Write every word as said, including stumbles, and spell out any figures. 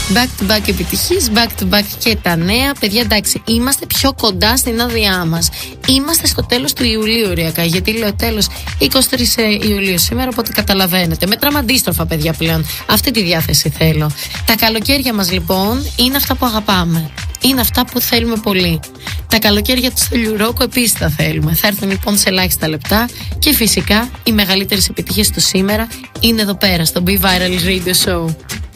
Back to back επιτυχίες, back to back και τα νέα. Παιδιά, εντάξει, είμαστε πιο κοντά στην άδειά μας. Είμαστε στο τέλος του Ιουλίου, ωριακά. Γιατί λέω τέλος είκοσι τρεις Ιουλίου σήμερα, οπότε καταλαβαίνετε. Μετράμε αντίστροφα, παιδιά, πλέον. Αυτή τη διάθεση θέλω. Τα καλοκαίρια μας, λοιπόν, είναι αυτά που αγαπάμε. Είναι αυτά που θέλουμε πολύ. Τα καλοκαίρια του Στέλιου Ρόκου επίσης τα θέλουμε. Θα έρθουν λοιπόν σε ελάχιστα λεπτά και φυσικά οι μεγαλύτερες επιτυχίες του σήμερα είναι εδώ πέρα στο Be Viral Radio Show.